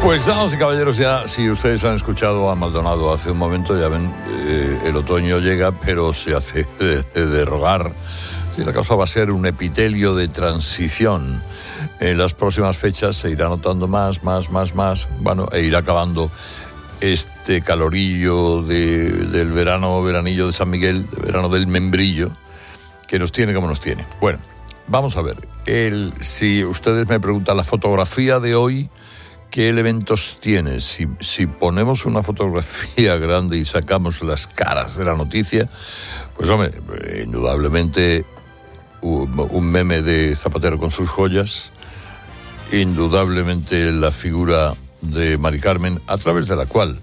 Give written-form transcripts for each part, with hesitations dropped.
Pues damas y caballeros, ya si ustedes han escuchado a Maldonado hace un momento, ya ven, el otoño llega, pero se hace de rogar. Sí, la cosa va a ser un epitelio de transición. En las próximas fechas se irá notando más, bueno, e irá acabando este calorillo del veranillo de San Miguel, verano del membrillo, que nos tiene como nos tiene. Bueno, vamos a ver, si ustedes me preguntan la fotografía de hoy, ¿qué elementos tiene? Si ponemos una fotografía grande y sacamos las caras de la noticia, pues hombre, indudablemente un meme de Zapatero con sus joyas, indudablemente la figura de Mari Carmen, a través de la cual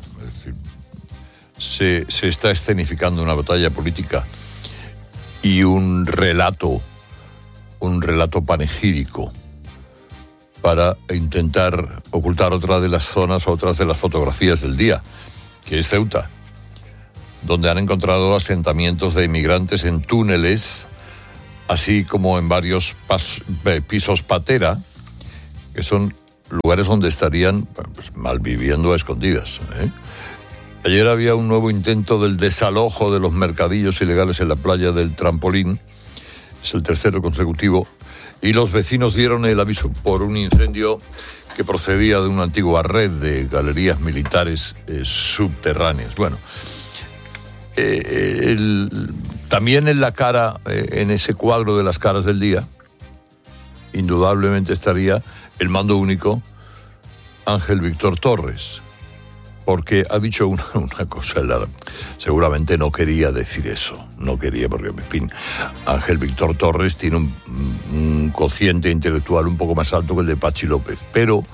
se está escenificando una batalla política y un relato panegírico para intentar ocultar otras de las fotografías del día, que es Ceuta, donde han encontrado asentamientos de inmigrantes en túneles, así como en varios pisos patera, que son lugares donde estarían malviviendo a escondidas. Ayer había un nuevo intento del desalojo de los mercadillos ilegales en la playa del Trampolín, es el tercero consecutivo, y los vecinos dieron el aviso por un incendio que procedía de una antigua red de galerías militares subterráneas. Bueno, también en la cara, en ese cuadro de las caras del día, indudablemente estaría el mando único Ángel Víctor Torres, porque ha dicho una cosa, seguramente no quería decir eso, porque, en fin, Ángel Víctor Torres tiene un cociente intelectual un poco más alto que el de Pachi López, pero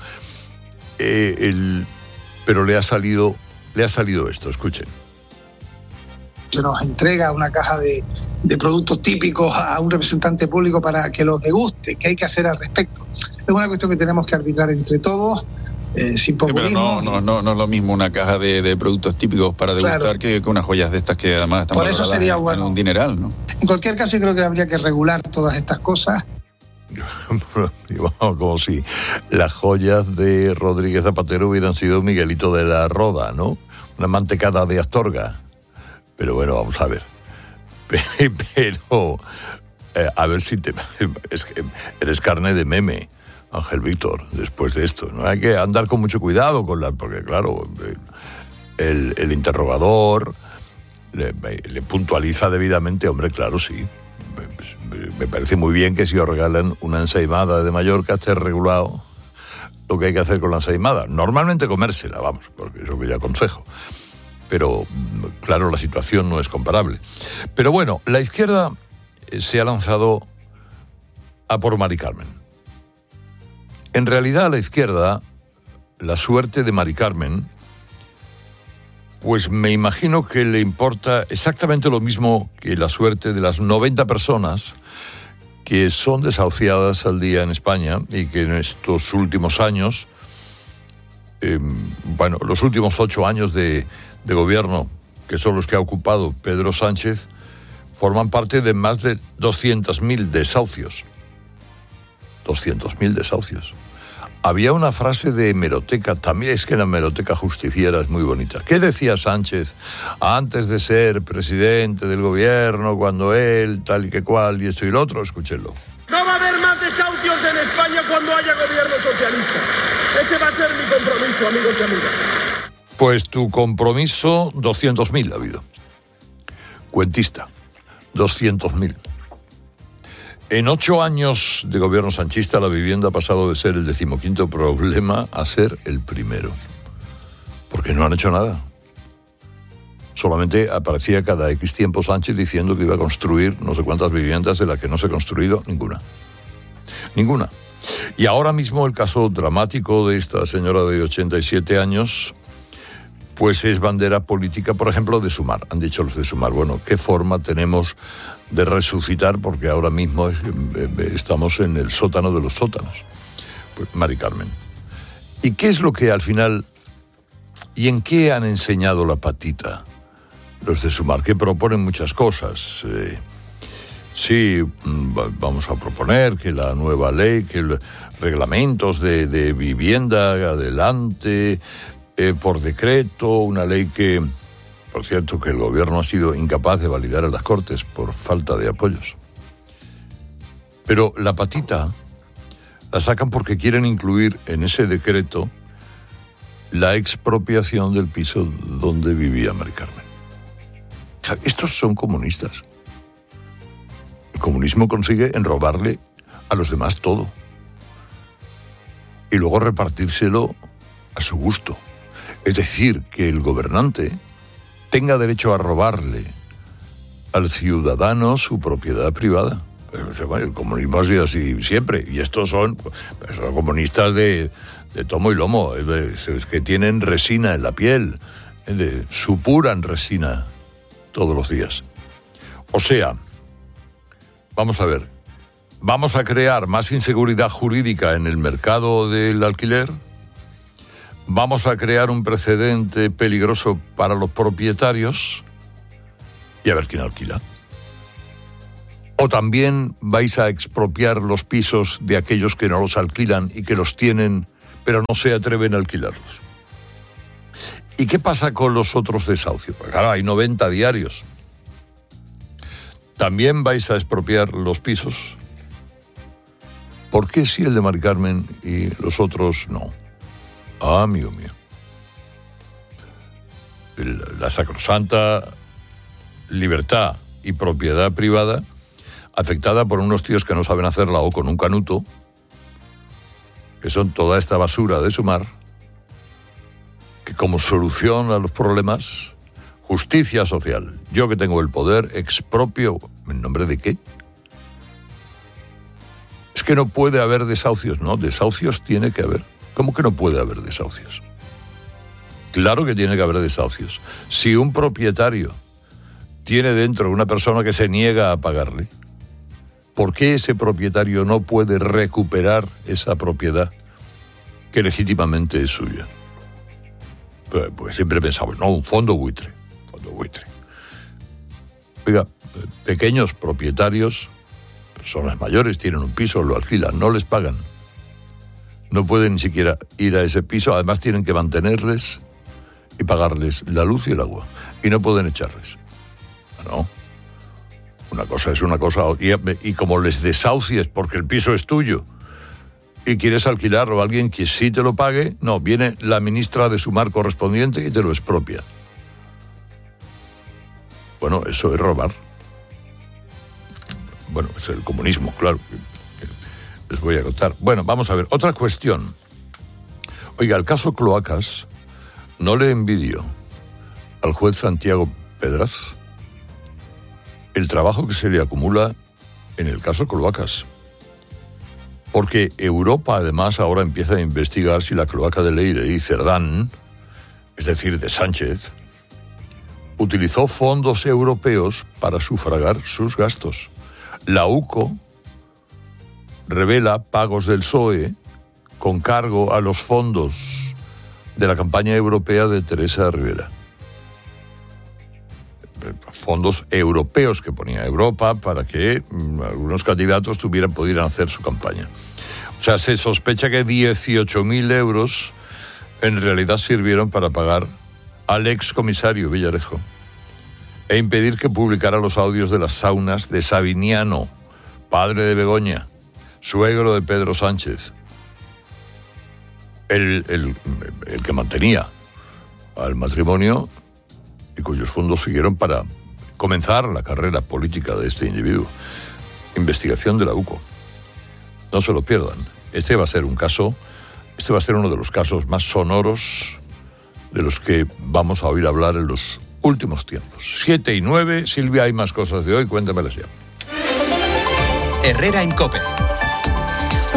le ha salido esto, escuchen. Se nos entrega una caja de productos típicos a un representante público para que los deguste. ¿Qué hay que hacer al respecto? Es una cuestión que tenemos que arbitrar entre todos, sin populismo. Sí, pero no es lo mismo una caja de productos típicos para degustar, claro, que unas joyas de estas que además están por eso sería bueno en un dineral, ¿no? En cualquier caso, yo creo que habría que regular todas estas cosas. Como si las joyas de Rodríguez Zapatero hubieran sido Miguelito de la Roda, ¿no? Una mantecada de Astorga. Pero bueno, vamos a ver. Pero a ver si es que eres carne de meme, Ángel Víctor, después de esto. No hay que andar con mucho cuidado porque claro, el interrogador le puntualiza debidamente, hombre, claro, sí. Me parece muy bien que si os regalan una ensaimada de Mallorca esté regulado lo que hay que hacer con la ensaimada. Normalmente comérsela, vamos, porque es lo que yo aconsejo. Pero, claro, la situación no es comparable. Pero bueno, la izquierda se ha lanzado a por Mari Carmen. En realidad, a la izquierda, la suerte de Mari Carmen, pues me imagino que le importa exactamente lo mismo que la suerte de las 90 personas que son desahuciadas al día en España y que en estos últimos años, los últimos 8 años de gobierno, que son los que ha ocupado Pedro Sánchez, forman parte de más de 200.000 desahucios. 200.000 desahucios. Había una frase de hemeroteca, también es que la hemeroteca justiciera es muy bonita. ¿Qué decía Sánchez antes de ser presidente del gobierno, cuando él, tal y que cual, y esto y lo otro? Escúchenlo. No va a haber más desahucios en España cuando haya gobierno socialista. Ese va a ser mi compromiso, amigos y amigas. Pues tu compromiso, 200.000 ha habido. Cuentista, 200.000. En 8 años de gobierno sanchista, la vivienda ha pasado de ser el 15º problema a ser el primero. Porque no han hecho nada. Solamente aparecía cada X tiempo Sánchez diciendo que iba a construir no sé cuántas viviendas, de las que no se ha construido ninguna. Ninguna. Y ahora mismo el caso dramático de esta señora de 87 años... pues es bandera política, por ejemplo, de Sumar. Han dicho los de Sumar, bueno, ¿qué forma tenemos de resucitar? Porque ahora mismo estamos en el sótano de los sótanos. Pues Mari Carmen. ¿Y qué es lo que al final, y en qué han enseñado la patita los de Sumar? Que proponen muchas cosas. Sí, vamos a proponer que la nueva ley, que reglamentos de vivienda adelante, por decreto, una ley que, por cierto, que el gobierno ha sido incapaz de validar en las Cortes por falta de apoyos. Pero la patita la sacan porque quieren incluir en ese decreto la expropiación del piso donde vivía Mari Carmen. O sea, estos son comunistas. El comunismo consigue enrobarle a los demás todo y luego repartírselo a su gusto. Es decir, que el gobernante tenga derecho a robarle al ciudadano su propiedad privada. El comunismo ha sido así siempre, y estos son comunistas de tomo y lomo, es que tienen resina en la piel, supuran resina todos los días. O sea, vamos a ver, ¿vamos a crear más inseguridad jurídica en el mercado del alquiler? ¿Vamos a crear un precedente peligroso para los propietarios? Y a ver quién alquila. ¿O también vais a expropiar los pisos de aquellos que no los alquilan y que los tienen, pero no se atreven a alquilarlos? ¿Y qué pasa con los otros desahucios? Pues claro, hay 90 diarios. ¿También vais a expropiar los pisos? ¿Por qué si el de Mari Carmen y los otros no? Ah, amigo mío. La sacrosanta libertad y propiedad privada afectada por unos tíos que no saben hacerla o con un canuto, que son toda esta basura de Sumar, que como solución a los problemas, justicia social. Yo que tengo el poder, expropio, ¿en nombre de qué? Es que no puede haber desahucios, ¿no? Desahucios tiene que haber. ¿Cómo que no puede haber desahucios? Claro que tiene que haber desahucios. Si un propietario tiene dentro una persona que se niega a pagarle, ¿por qué ese propietario no puede recuperar esa propiedad que legítimamente es suya? Pues siempre pensamos, no, un fondo buitre. Oiga, pequeños propietarios, personas mayores, tienen un piso, lo alquilan, no les pagan. No pueden ni siquiera ir a ese piso, además tienen que mantenerles y pagarles la luz y el agua. Y no pueden echarles. No. Una cosa es una cosa, y como les desahucies porque el piso es tuyo y quieres alquilarlo a alguien que sí te lo pague, no, viene la ministra de Sumar correspondiente y te lo expropia. Bueno, eso es robar. Bueno, es el comunismo, claro. Les voy a contar. Bueno, vamos a ver, otra cuestión. Oiga, el caso Cloacas, no le envidio al juez Santiago Pedraz el trabajo que se le acumula en el caso Cloacas. Porque Europa, además, ahora empieza a investigar si la cloaca de Leire y Cerdán, es decir, de Sánchez, utilizó fondos europeos para sufragar sus gastos. La UCO revela pagos del PSOE con cargo a los fondos de la campaña europea de Teresa Rivera. Fondos europeos que ponía Europa para que algunos candidatos pudieran hacer su campaña. O sea, se sospecha que 18.000 euros en realidad sirvieron para pagar al excomisario Villarejo e impedir que publicara los audios de las saunas de Sabiniano, padre de Begoña, suegro de Pedro Sánchez, el que mantenía al matrimonio y cuyos fondos siguieron para comenzar la carrera política de este individuo. Investigación de la UCO. No se lo pierdan. Este va a ser uno de los casos más sonoros de los que vamos a oír hablar en los últimos tiempos. 7:09. Silvia, hay más cosas de hoy, cuéntamelas ya. Herrera en COPE.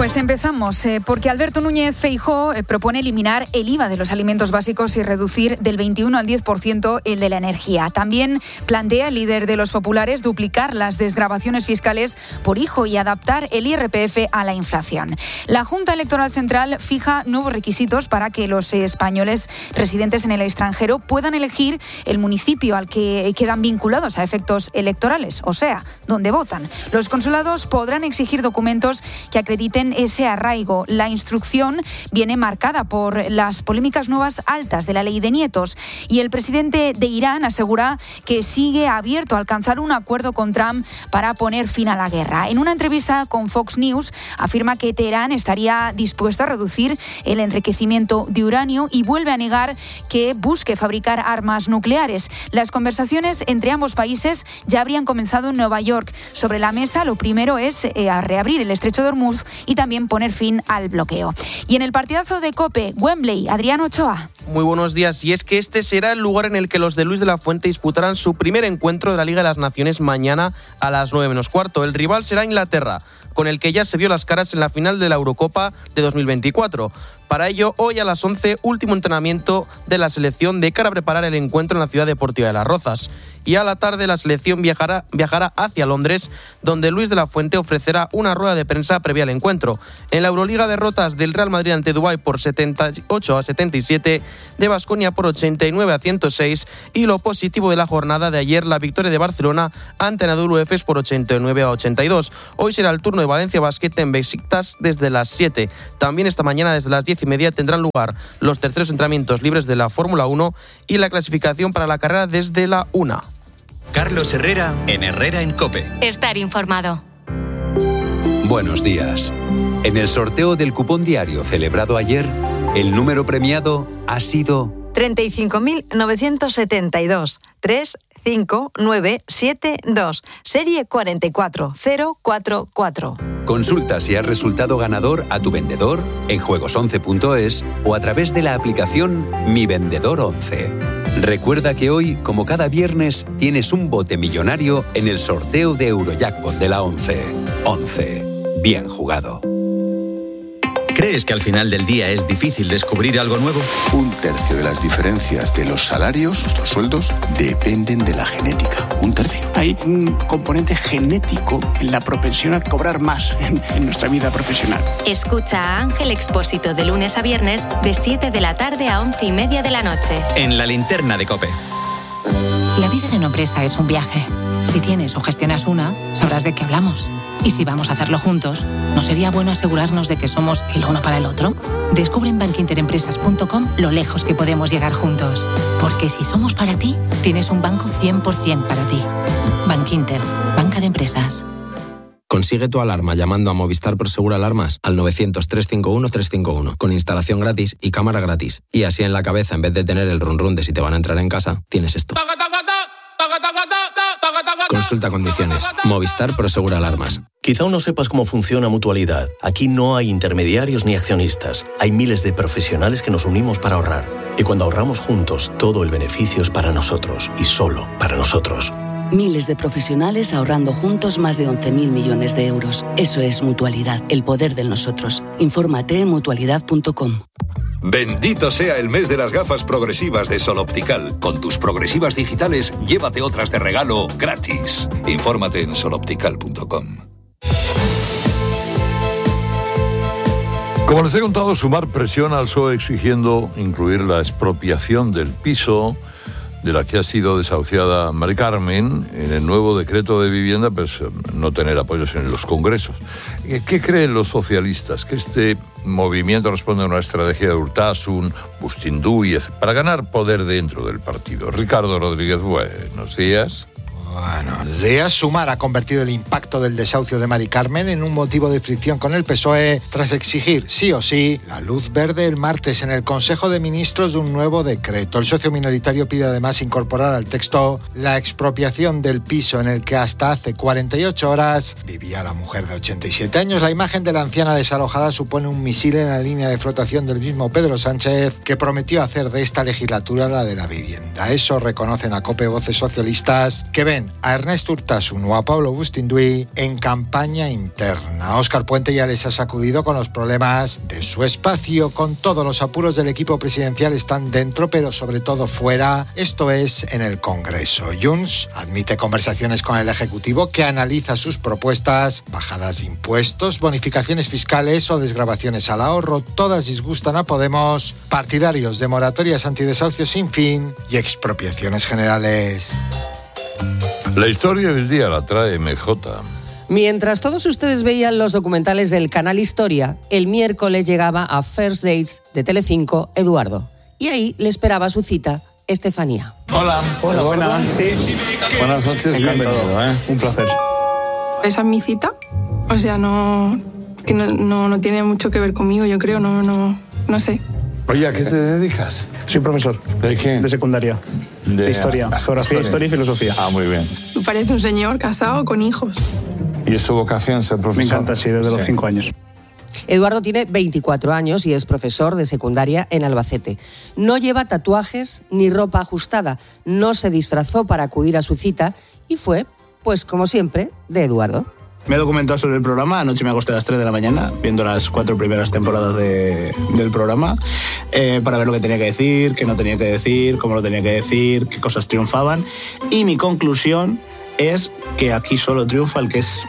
Pues empezamos, porque Alberto Núñez Feijóo propone eliminar el IVA de los alimentos básicos y reducir del 21 al 10% el de la energía. También plantea el líder de los populares duplicar las desgravaciones fiscales por hijo y adaptar el IRPF a la inflación. La Junta Electoral Central fija nuevos requisitos para que los españoles residentes en el extranjero puedan elegir el municipio al que quedan vinculados a efectos electorales, o sea, donde votan. Los consulados podrán exigir documentos que acrediten ese arraigo. La instrucción viene marcada por las polémicas nuevas altas de la ley de nietos y el presidente de Irán asegura que sigue abierto a alcanzar un acuerdo con Trump para poner fin a la guerra. En una entrevista con Fox News afirma que Teherán estaría dispuesto a reducir el enriquecimiento de uranio y vuelve a negar que busque fabricar armas nucleares. Las conversaciones entre ambos países ya habrían comenzado en Nueva York. Sobre la mesa, lo primero es reabrir el estrecho de Hormuz y también poner fin al bloqueo. Y en el partidazo de COPE, Wembley, Adrián Ochoa. Muy buenos días, y es que este será el lugar en el que los de Luis de la Fuente disputarán su primer encuentro de la Liga de las Naciones mañana a las 9:15. El rival será Inglaterra, con el que ya se vio las caras en la final de la Eurocopa de 2024. Para ello, hoy a las 11, último entrenamiento de la selección de cara a preparar el encuentro en la Ciudad Deportiva de Las Rozas. Y a la tarde la selección viajará hacia Londres, donde Luis de la Fuente ofrecerá una rueda de prensa previa al encuentro. En la Euroliga, derrotas del Real Madrid ante Dubái por 78-77, de Baskonia por 89-106, y lo positivo de la jornada de ayer, la victoria de Barcelona ante Anadolu Efes por 89-82. Hoy será el turno de Valencia Basket en Besiktas desde las 7. También esta mañana desde las 10:30 tendrán lugar los terceros entrenamientos libres de la Fórmula 1 y la clasificación para la carrera desde la 1. Carlos Herrera en Herrera en COPE. Estar informado. Buenos días. En el sorteo del cupón diario celebrado ayer, el número premiado ha sido 35.972 35972, serie 44044. Consulta si has resultado ganador a tu vendedor en juegos11.es o a través de la aplicación Mi Vendedor 11. Recuerda que hoy, como cada viernes, tienes un bote millonario en el sorteo de Eurojackpot de la 11. 11. Bien jugado. ¿Crees que al final del día es difícil descubrir algo nuevo? 1/3 de las diferencias de los salarios, nuestros sueldos, dependen de la genética. 1/3. Hay un componente genético en la propensión a cobrar más en nuestra vida profesional. Escucha a Ángel Expósito de lunes a viernes de 7 de la tarde a 11:30 de la noche. En La Linterna de COPE. La vida de una empresa es un viaje. Si tienes o gestionas una, sabrás de qué hablamos. Y si vamos a hacerlo juntos, ¿no sería bueno asegurarnos de que somos el uno para el otro? Descubre en bankinterempresas.com lo lejos que podemos llegar juntos. Porque si somos para ti, tienes un banco 100% para ti. Bankinter, banca de empresas. Consigue tu alarma llamando a Movistar Prosegur Alarmas al 900-351-351 con instalación gratis y cámara gratis. Y así en la cabeza, en vez de tener el run run de si te van a entrar en casa, tienes esto. Consulta condiciones. Movistar Prosegur Alarmas. Quizá aún no sepas cómo funciona Mutualidad. Aquí no hay intermediarios ni accionistas. Hay miles de profesionales que nos unimos para ahorrar. Y cuando ahorramos juntos, todo el beneficio es para nosotros y solo para nosotros. Miles de profesionales ahorrando juntos más de 11.000 millones de euros. Eso es Mutualidad, el poder del nosotros. Infórmate en mutualidad.com. Bendito sea el mes de las gafas progresivas de Sol Optical. Con tus progresivas digitales, llévate otras de regalo gratis. Infórmate en soloptical.com. Como les he contado, Sumar presiona al PSOE exigiendo incluir la expropiación del piso de la que ha sido desahuciada Mari Carmen en el nuevo decreto de vivienda, pues no tener apoyos en los congresos. ¿Qué creen los socialistas? ¿Que este movimiento responde a una estrategia de Urtasun, Bustinduy, para ganar poder dentro del partido? Ricardo Rodríguez, buenos días. Buenos días. Sumar ha convertido el impacto del desahucio de Mari Carmen en un motivo de fricción con el PSOE tras exigir, sí o sí, la luz verde el martes en el Consejo de Ministros de un nuevo decreto. El socio minoritario pide además incorporar al texto la expropiación del piso en el que hasta hace 48 horas vivía la mujer de 87 años. La imagen de la anciana desalojada supone un misil en la línea de flotación del mismo Pedro Sánchez, que prometió hacer de esta legislatura la de la vivienda. Da eso reconocen a COPE voces socialistas que ven a Ernest Urtasun o a Pablo Bustinduy en campaña interna. Óscar Puente ya les ha sacudido con los problemas de su espacio, con todos los apuros del equipo presidencial están dentro, pero sobre todo fuera, esto es en el Congreso. Junts admite conversaciones con el Ejecutivo que analiza sus propuestas, bajadas de impuestos, bonificaciones fiscales o desgravaciones al ahorro, todas disgustan a Podemos, partidarios de moratorias antidesahucios sin fin y expropiaciones generales. La historia del día la trae MJ. Mientras todos ustedes veían los documentales del canal Historia, el miércoles llegaba a First Dates de Telecinco Eduardo. Y ahí le esperaba su cita Estefanía. Hola, buenas. Sí. Buenas noches, bienvenido. Un placer. ¿Esa es mi cita? O sea, no tiene mucho que ver conmigo, yo creo, no sé. Oye, ¿a qué te dedicas? Soy profesor. ¿De qué? De secundaria. De historia. Geografía, historia y filosofía. Ah, muy bien. Parece un señor casado con hijos. ¿Y es tu vocación ser profesor? Me encanta, sí, desde los 5 años. Eduardo tiene 24 años y es profesor de secundaria en Albacete. No lleva tatuajes ni ropa ajustada. No se disfrazó para acudir a su cita y fue, pues como siempre, de Eduardo. Me he documentado sobre el programa. Anoche me acosté a las 3 de la mañana viendo las 4 primeras temporadas del programa para ver lo que tenía que decir, qué no tenía que decir, cómo lo tenía que decir, qué cosas triunfaban. Y mi conclusión es que aquí solo triunfa el que es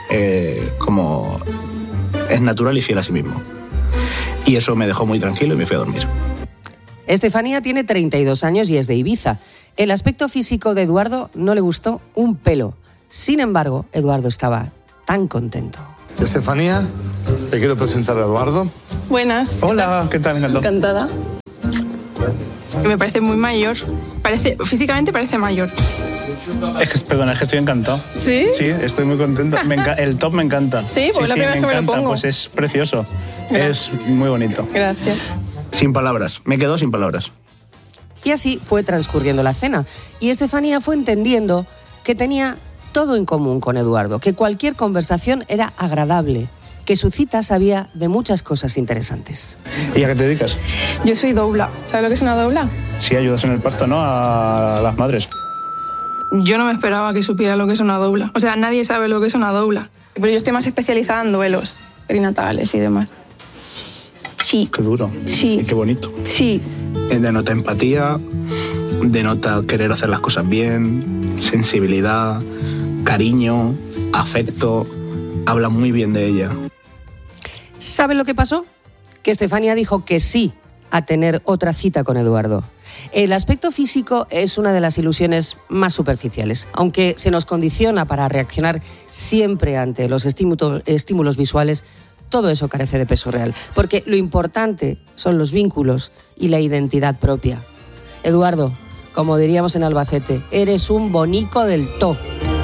es natural y fiel a sí mismo. Y eso me dejó muy tranquilo y me fui a dormir. Estefanía tiene 32 años y es de Ibiza. El aspecto físico de Eduardo no le gustó un pelo. Sin embargo, Eduardo estaba tan contento. Estefanía, te quiero presentar a Eduardo. Buenas. Hola, ¿qué tal? Encantada. Me parece muy mayor. Físicamente parece mayor. Es que estoy encantado. ¿Sí? Sí, estoy muy contento. El top me encanta. Sí, pues la primera vez que me lo pongo. Pues es precioso. Gracias. Es muy bonito. Gracias. Sin palabras. Me quedo sin palabras. Y así fue transcurriendo la cena. Y Estefanía fue entendiendo que tenía todo en común con Eduardo, que cualquier conversación era agradable, que su cita sabía de muchas cosas interesantes. ¿Y a qué te dedicas? Yo soy doula. ¿Sabes lo que es una doula? Sí, ayudas en el parto, ¿no? A las madres. Yo no me esperaba que supiera lo que es una doula. O sea, nadie sabe lo que es una doula. Pero yo estoy más especializada en duelos perinatales y demás. Sí. Qué duro. Sí. Y qué bonito. Sí. Denota empatía, denota querer hacer las cosas bien, sensibilidad, cariño, afecto. Habla muy bien de ella. ¿Sabe lo que pasó? Que Estefanía dijo que sí a tener otra cita con Eduardo. El aspecto físico es una de las ilusiones más superficiales, aunque se nos condiciona para reaccionar siempre ante los estímulos visuales. Todo eso carece de peso real, porque lo importante son los vínculos y la identidad propia. Eduardo, como diríamos en Albacete, eres un bonico del to.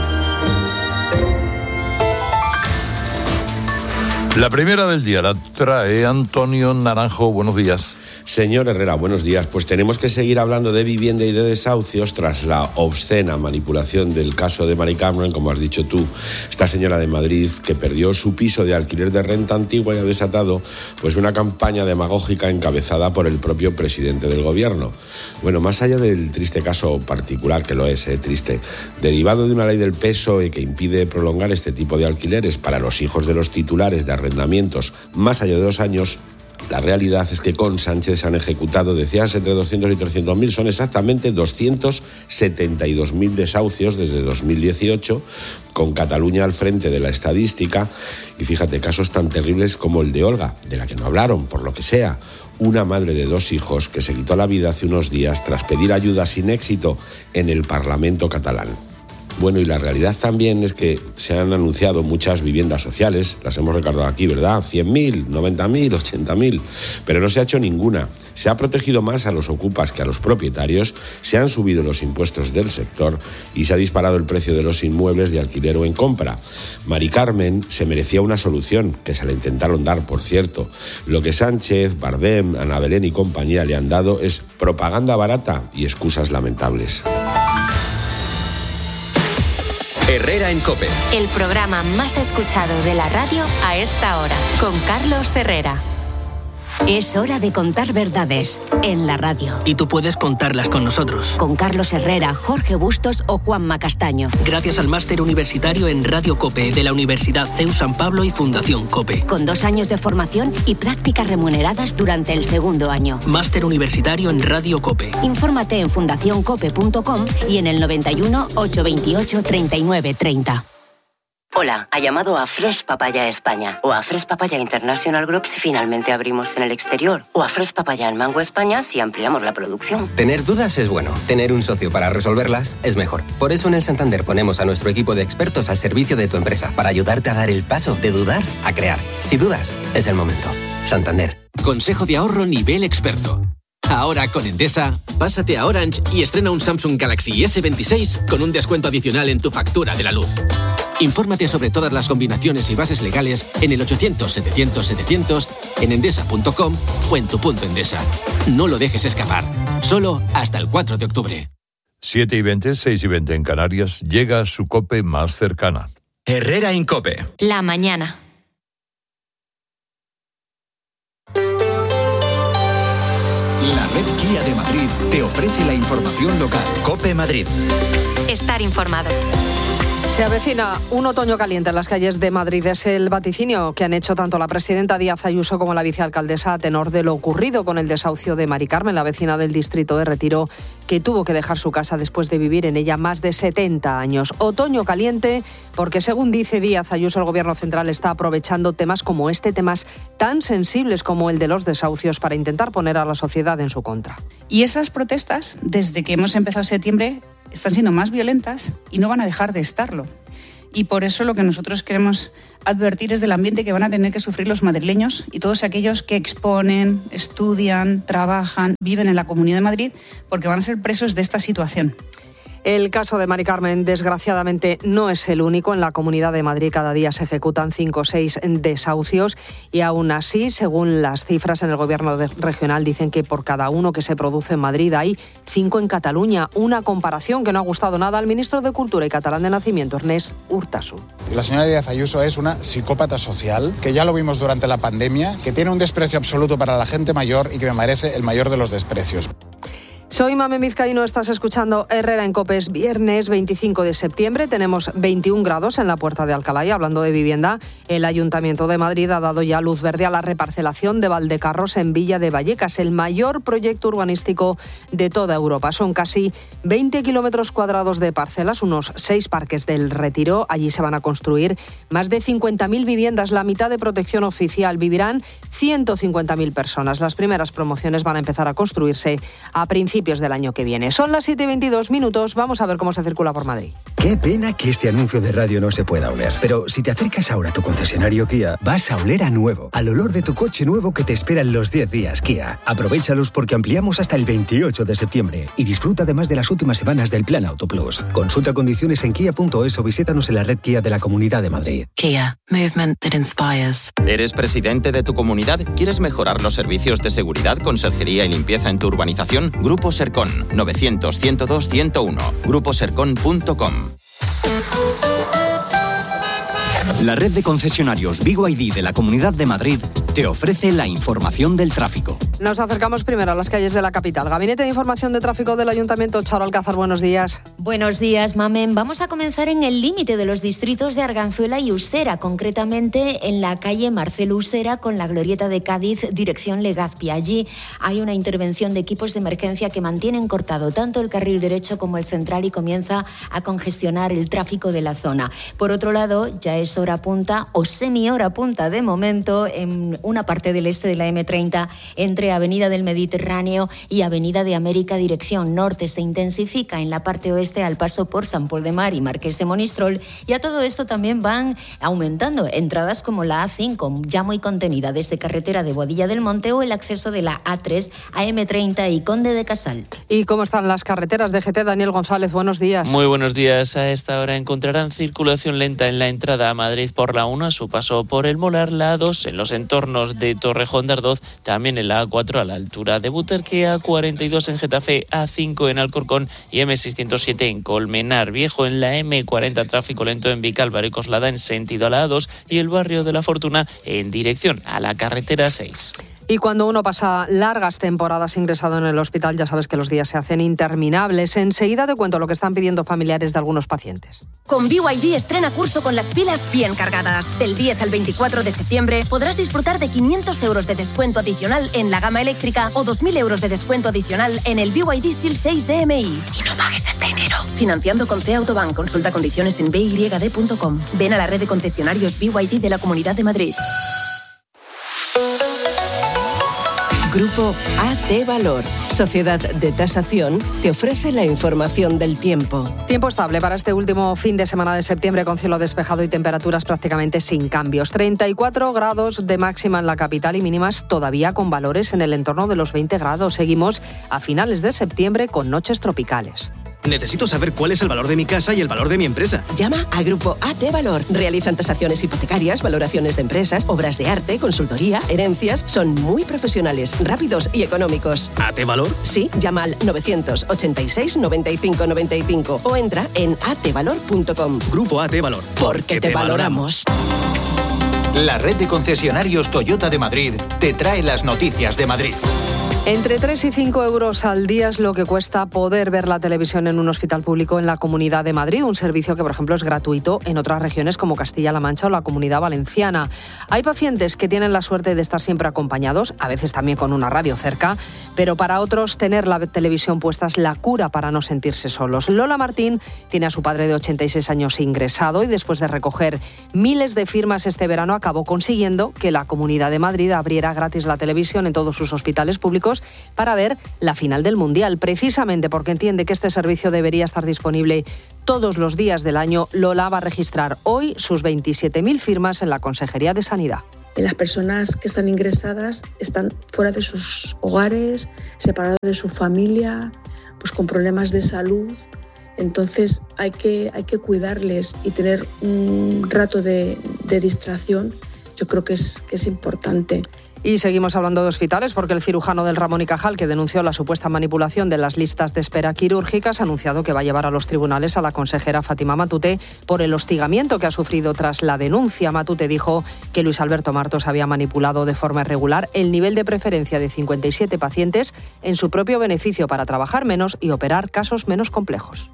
La primera del día la trae Antonio Naranjo. Buenos días. Señor Herrera, buenos días. Pues tenemos que seguir hablando de vivienda y de desahucios tras la obscena manipulación del caso de Mari Carmen, como has dicho tú, esta señora de Madrid que perdió su piso de alquiler de renta antigua y ha desatado pues una campaña demagógica encabezada por el propio presidente del gobierno. Bueno, más allá del triste caso particular, que lo es, triste, derivado de una ley del PSOE que impide prolongar este tipo de alquileres para los hijos de los titulares de arrendamientos más allá de 2 años, la realidad es que con Sánchez se han ejecutado, decías, entre 200 y 300.000, son exactamente 272.000 desahucios desde 2018, con Cataluña al frente de la estadística. Y fíjate, casos tan terribles como el de Olga, de la que no hablaron, por lo que sea, una madre de 2 hijos que se quitó la vida hace unos días tras pedir ayuda sin éxito en el Parlamento catalán. Bueno, y la realidad también es que se han anunciado muchas viviendas sociales, las hemos recordado aquí, ¿verdad? 100.000, 90.000, 80.000, pero no se ha hecho ninguna. Se ha protegido más a los ocupas que a los propietarios, se han subido los impuestos del sector y se ha disparado el precio de los inmuebles de alquiler o en compra. Mari Carmen se merecía una solución, que se la intentaron dar, por cierto. Lo que Sánchez, Bardem, Ana Belén y compañía le han dado es propaganda barata y excusas lamentables. Herrera en COPE. El programa más escuchado de la radio a esta hora, con Carlos Herrera. Es hora de contar verdades en la radio. Y tú puedes contarlas con nosotros. Con Carlos Herrera, Jorge Bustos o Juanma Castaño. Gracias al máster universitario en Radio COPE de la Universidad CEU San Pablo y Fundación COPE. Con 2 años de formación y prácticas remuneradas durante el segundo año. Máster universitario en Radio COPE. Infórmate en fundacioncope.com y en el 91 828 39 30. Hola, ha llamado a Fresh Papaya España o a Fresh Papaya International Group si finalmente abrimos en el exterior o a Fresh Papaya en Mango España si ampliamos la producción. Tener dudas es bueno, tener un socio para resolverlas es mejor. Por eso en el Santander ponemos a nuestro equipo de expertos al servicio de tu empresa para ayudarte a dar el paso de dudar a crear. Si dudas, es el momento. Santander. Consejo de ahorro nivel experto. Ahora con Endesa, pásate a Orange y estrena un Samsung Galaxy S26 con un descuento adicional en tu factura de la luz. Infórmate sobre todas las combinaciones y bases legales en el 800-700-700, en endesa.com o en tu punto Endesa. No lo dejes escapar. Solo hasta el 4 de octubre. 7:20, 6:20 en Canarias. Llega su COPE más cercana. Herrera Incope. La mañana. La red Kia de Madrid te ofrece la información local. COPE Madrid. Estar informado. Se avecina un otoño caliente en las calles de Madrid. Es el vaticinio que han hecho tanto la presidenta Díaz Ayuso como la vicealcaldesa a tenor de lo ocurrido con el desahucio de Mari Carmen, la vecina del distrito de Retiro, que tuvo que dejar su casa después de vivir en ella más de 70 años. Otoño caliente porque, según dice Díaz Ayuso, el Gobierno central está aprovechando temas como este, temas tan sensibles como el de los desahucios, para intentar poner a la sociedad en su contra. Y esas protestas, desde que hemos empezado septiembre, están siendo más violentas y no van a dejar de estarlo. Y por eso lo que nosotros queremos advertir es del ambiente que van a tener que sufrir los madrileños y todos aquellos que exponen, estudian, trabajan, viven en la Comunidad de Madrid, porque van a ser presos de esta situación. El caso de Mari Carmen, desgraciadamente, no es el único. En la Comunidad de Madrid cada día se ejecutan 5 o 6 desahucios y aún así, según las cifras en el Gobierno regional, dicen que por cada uno que se produce en Madrid hay 5 en Cataluña. Una comparación que no ha gustado nada al ministro de Cultura y catalán de nacimiento, Ernest Urtasun. La señora Díaz Ayuso es una psicópata social, que ya lo vimos durante la pandemia, que tiene un desprecio absoluto para la gente mayor y que me merece el mayor de los desprecios. Soy Mamen Vizcaíno, estás escuchando Herrera en COPE. Es viernes 25 de septiembre, tenemos 21 grados en la Puerta de Alcalá. Y hablando de vivienda, el Ayuntamiento de Madrid ha dado ya luz verde a la reparcelación de Valdecarros en Villa de Vallecas, el mayor proyecto urbanístico de toda Europa. Son casi 20 kilómetros cuadrados de parcelas, unos 6 parques del Retiro. Allí se van a construir más de 50.000 viviendas, la mitad de protección oficial. Vivirán 150.000 personas. Las primeras promociones van a empezar a construirse a principios del año que viene. Son las 7:22. Vamos a ver cómo se circula por Madrid. Qué pena que este anuncio de radio no se pueda oler. Pero si te acercas ahora a tu concesionario Kia, vas a oler a nuevo. Al olor de tu coche nuevo que te espera en los 10 días Kia. Aprovéchalos porque ampliamos hasta el 28 de septiembre. Y disfruta además de las últimas semanas del Plan Auto Plus. Consulta condiciones en kia.es o visítanos en la red Kia de la Comunidad de Madrid. Kia. Movement that inspires. ¿Eres presidente de tu comunidad? ¿Quieres mejorar los servicios de seguridad, conserjería y limpieza en tu urbanización? Grupo Sercon, 900-102-101. gruposercon.com. La red de concesionarios Vigo ID de la Comunidad de Madrid te ofrece la información del tráfico. Nos acercamos primero a las calles de la capital. Gabinete de Información de Tráfico del Ayuntamiento, Charo Alcázar, buenos días. Buenos días, Mamen. Vamos a comenzar en el límite de los distritos de Arganzuela y Usera, concretamente en la calle Marcelo Usera con la glorieta de Cádiz, dirección Legazpi. Allí hay una intervención de equipos de emergencia que mantienen cortado tanto el carril derecho como el central y comienza a congestionar el tráfico de la zona. Por otro lado, ya es hora punta o semi-hora punta de momento en una parte del este de la M30 entre Avenida del Mediterráneo y Avenida de América dirección norte. Se intensifica en la parte oeste al paso por San Pol de Mar y Marqués de Monistrol, y a todo esto también van aumentando entradas como la A5 ya muy contenida desde carretera de Boadilla del Monte o el acceso de la A3 a M30 y Conde de Casal. ¿Y cómo están las carreteras de GT? Daniel González, buenos días. Muy buenos días. A esta hora encontrarán circulación lenta en la entrada a Madrid por la 1, a su paso por el Molar, la A2 en los entornos de Torrejón de Ardoz, también en la A4 a la altura de Butarque, A42 en Getafe, A5 en Alcorcón y M607 en Colmenar Viejo. En la M40 tráfico lento en Vicálvaro y Coslada en sentido a la A2 y el barrio de la Fortuna en dirección a la carretera 6. Y cuando uno pasa largas temporadas ingresado en el hospital, ya sabes que los días se hacen interminables. Enseguida te cuento lo que están pidiendo familiares de algunos pacientes. Con BYD estrena curso con las pilas bien cargadas. Del 10 al 24 de septiembre podrás disfrutar de 500 euros de descuento adicional en la gama eléctrica o 2.000 euros de descuento adicional en el BYD Seal 6 DMI. Y no pagues hasta enero. Financiando con C Autobank. Consulta condiciones en byd.com. Ven a la red de concesionarios BYD de la Comunidad de Madrid. Grupo AT Valor, Sociedad de Tasación, te ofrece la información del tiempo. Tiempo estable para este último fin de semana de septiembre con cielo despejado y temperaturas prácticamente sin cambios. 34 grados de máxima en la capital y mínimas todavía con valores en el entorno de los 20 grados. Seguimos a finales de septiembre con noches tropicales. Necesito saber cuál es el valor de mi casa y el valor de mi empresa. Llama a Grupo AT Valor. Realizan tasaciones hipotecarias, valoraciones de empresas, obras de arte, consultoría, herencias. Son muy profesionales, rápidos y económicos. ¿AT Valor? Sí, llama al 986 95 95 o entra en atvalor.com. Grupo AT Valor. Porque te valoramos. La red de concesionarios Toyota de Madrid te trae las noticias de Madrid. Entre 3 y 5 euros al día es lo que cuesta poder ver la televisión en un hospital público en la Comunidad de Madrid, un servicio que, por ejemplo, es gratuito en otras regiones como Castilla-La Mancha o la Comunidad Valenciana. Hay pacientes que tienen la suerte de estar siempre acompañados, a veces también con una radio cerca, pero para otros tener la televisión puesta es la cura para no sentirse solos. Lola Martín tiene a su padre de 86 años ingresado y después de recoger miles de firmas este verano acabó consiguiendo que la Comunidad de Madrid abriera gratis la televisión en todos sus hospitales públicos para ver la final del Mundial. Precisamente porque entiende que este servicio debería estar disponible todos los días del año, Lola va a registrar hoy sus 27.000 firmas en la Consejería de Sanidad. Las personas que están ingresadas están fuera de sus hogares, separadas de su familia, pues con problemas de salud. Entonces hay que cuidarles y tener un rato de distracción. Yo creo que es importante. Y seguimos hablando de hospitales porque el cirujano del Ramón y Cajal, que denunció la supuesta manipulación de las listas de espera quirúrgicas, ha anunciado que va a llevar a los tribunales a la consejera Fátima Matute por el hostigamiento que ha sufrido tras la denuncia. Matute dijo que Luis Alberto Martos había manipulado de forma irregular el nivel de preferencia de 57 pacientes en su propio beneficio para trabajar menos y operar casos menos complejos.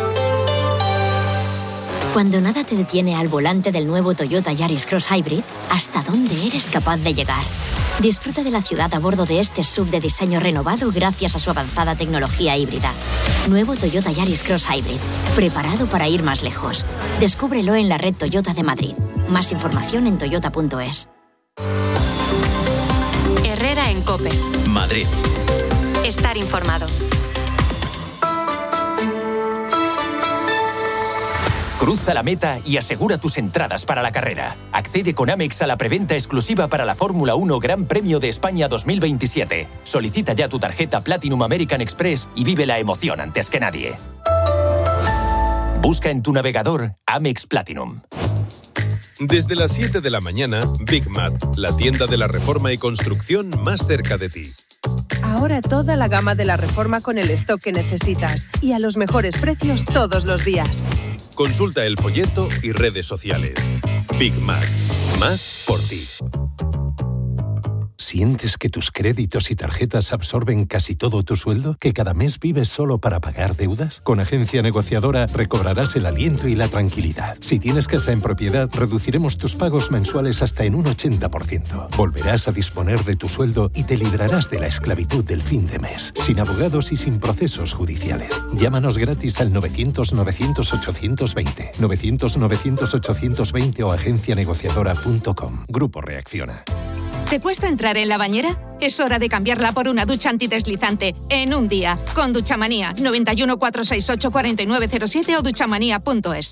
Cuando nada te detiene al volante del nuevo Toyota Yaris Cross Hybrid, ¿hasta dónde eres capaz de llegar? Disfruta de la ciudad a bordo de este SUV de diseño renovado gracias a su avanzada tecnología híbrida. Nuevo Toyota Yaris Cross Hybrid, preparado para ir más lejos. Descúbrelo en la red Toyota de Madrid. Más información en toyota.es. Herrera en COPE. Madrid. Estar informado. Cruza la meta y asegura tus entradas para la carrera. Accede con Amex a la preventa exclusiva para la Fórmula 1 Gran Premio de España 2027. Solicita ya tu tarjeta Platinum American Express y vive la emoción antes que nadie. Busca en tu navegador Amex Platinum. Desde las 7 de la mañana, Big Mat, la tienda de la reforma y construcción más cerca de ti. Ahora toda la gama de la reforma con el stock que necesitas y a los mejores precios todos los días. Consulta el folleto y redes sociales. Big Mac. Más por ti. ¿Sientes que tus créditos y tarjetas absorben casi todo tu sueldo? ¿Que cada mes vives solo para pagar deudas? Con Agencia Negociadora recobrarás el aliento y la tranquilidad. Si tienes casa en propiedad, reduciremos tus pagos mensuales hasta en un 80%. Volverás a disponer de tu sueldo y te librarás de la esclavitud del fin de mes. Sin abogados y sin procesos judiciales. Llámanos gratis al 900-900-820. 900-900-820 o agencianegociadora.com. Grupo Reacciona. ¿Te cuesta entrar en la bañera? Es hora de cambiarla por una ducha antideslizante en un día. Con Duchamanía. 91 468 4907 o duchamanía.es.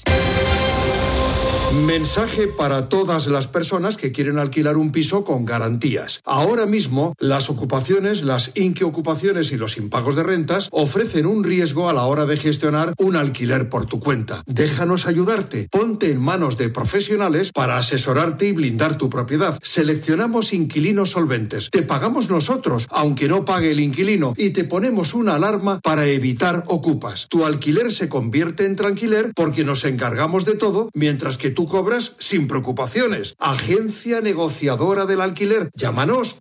Mensaje para todas las personas que quieren alquilar un piso con garantías. Ahora mismo, las ocupaciones, las inquiocupaciones y los impagos de rentas ofrecen un riesgo a la hora de gestionar un alquiler por tu cuenta. Déjanos ayudarte. Ponte en manos de profesionales para asesorarte y blindar tu propiedad. Seleccionamos inquilinos solventes. Te pagamos nosotros, aunque no pague el inquilino, y te ponemos una alarma para evitar ocupas. Tu alquiler se convierte en tranquiler porque nos encargamos de todo, mientras que tú cobras sin preocupaciones. Agencia negociadora del alquiler. Llámanos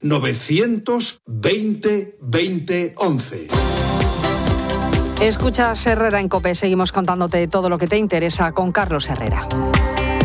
920 20 11. Escuchas Herrera en COPE. Seguimos contándote todo lo que te interesa con Carlos Herrera.